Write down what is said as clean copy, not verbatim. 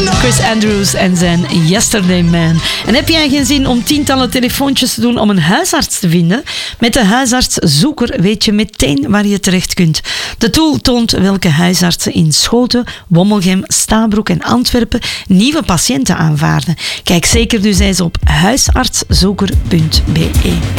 Chris Andrews en zijn Yesterday Man. En heb jij geen zin om tientallen telefoontjes te doen om een huisarts te vinden? Met de huisartszoeker weet je meteen waar je terecht kunt. De tool toont welke huisartsen in Schoten, Wommelgem, Stabroek en Antwerpen nieuwe patiënten aanvaarden. Kijk zeker dus eens op huisartszoeker.be.